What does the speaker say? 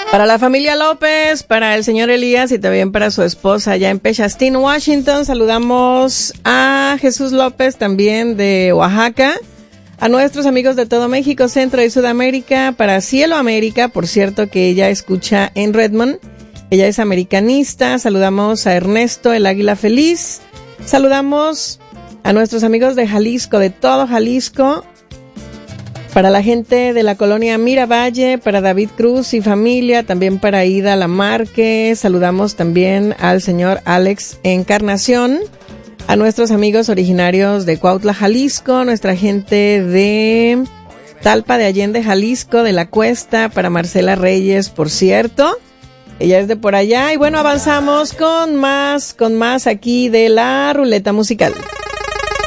Para la familia López, para el señor Elías y también para su esposa allá en Pechastín, Washington. Saludamos a Jesús López también de Oaxaca. A nuestros amigos de todo México, Centro y Sudamérica. Para Cielo América, por cierto que ella escucha en Redmond. Ella es americanista. Saludamos a Ernesto, el Águila Feliz. Saludamos a nuestros amigos de Jalisco, de todo Jalisco. Para la gente de la colonia Miravalle, para David Cruz y familia, también para Ida Lamarque. Saludamos también al señor Alex Encarnación, a nuestros amigos originarios de Cuautla, Jalisco, nuestra gente de Talpa de Allende, Jalisco, de La Cuesta, para Marcela Reyes, por cierto. Ella es de por allá. Y bueno, avanzamos con más aquí de la ruleta musical.